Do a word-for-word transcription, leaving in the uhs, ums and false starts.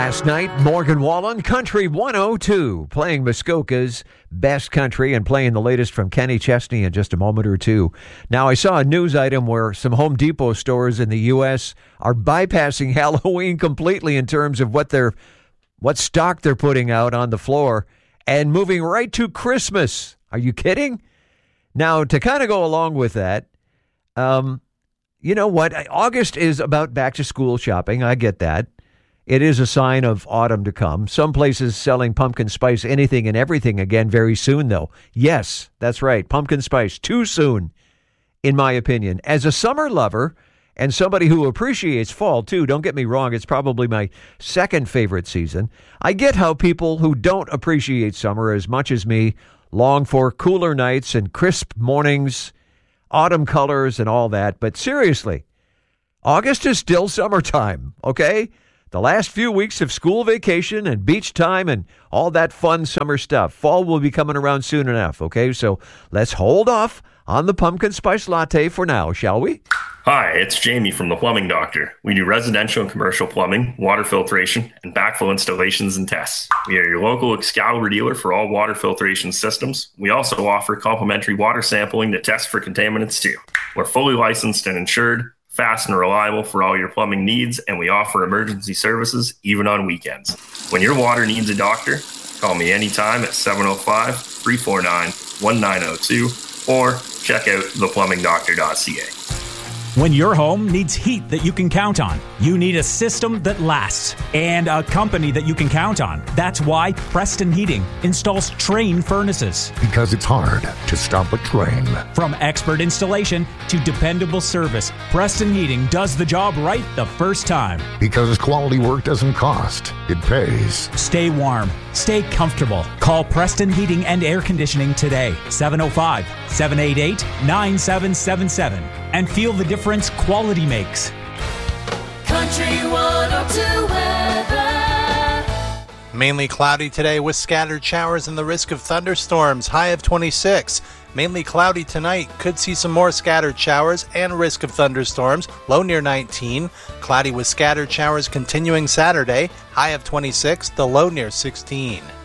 Last night, Morgan Wallen, Country one oh two, playing Muskoka's best country and playing the latest from Kenny Chesney in just a moment or two. Now, I saw a news item where some Home Depot stores in the U S are bypassing Halloween completely in terms of what they're, what stock they're putting out on the floor and moving right to Christmas. Are you kidding? Now, to kind of go along with that, um, you know what? August is about back-to-school shopping. I get that. It is a sign of autumn to come. Some places selling pumpkin spice anything and everything again very soon, though. Yes, that's right. Pumpkin spice too soon, in my opinion. As a summer lover and somebody who appreciates fall, too, don't get me wrong, it's probably my second favorite season. I get how people who don't appreciate summer as much as me long for cooler nights and crisp mornings, autumn colors and all that. But seriously, August is still summertime, okay? The last few weeks of school vacation and beach time and all that fun summer stuff. Fall will be coming around soon enough, okay? So let's hold off on the pumpkin spice latte for now, shall we? Hi, it's Jamie from The Plumbing Doctor. We do residential and commercial plumbing, water filtration, and backflow installations and tests. We are your local Excalibur dealer for all water filtration systems. We also offer complimentary water sampling to test for contaminants too. We're fully licensed and insured, fast and reliable for all your plumbing needs, and we offer emergency services even on weekends. When your water needs a doctor, call me anytime at seven oh five, three four nine, one nine oh two or check out the plumbing doctor dot c a. When your home needs heat that you can count on, you need a system that lasts and a company that you can count on. That's why Preston Heating installs Trane furnaces. Because it's hard to stop a train. From expert installation to dependable service, Preston Heating does the job right the first time. Because quality work doesn't cost, it pays. Stay warm. Stay comfortable. Call Preston Heating and Air Conditioning today. seven oh five, seven eight eight, nine seven seven seven. And feel the difference quality makes. Country one oh two weather. Mainly cloudy today with scattered showers and the risk of thunderstorms. High of twenty-six. Mainly cloudy tonight. Could see some more scattered showers and risk of thunderstorms. Low near nineteen. Cloudy with scattered showers continuing Saturday. High of twenty-six. The low near sixteen.